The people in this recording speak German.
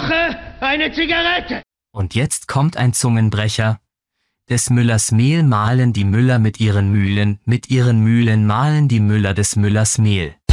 rauche eine Zigarette. Und jetzt kommt ein Zungenbrecher. Des Müllers Mehl mahlen die Müller mit ihren Mühlen mahlen die Müller des Müllers Mehl.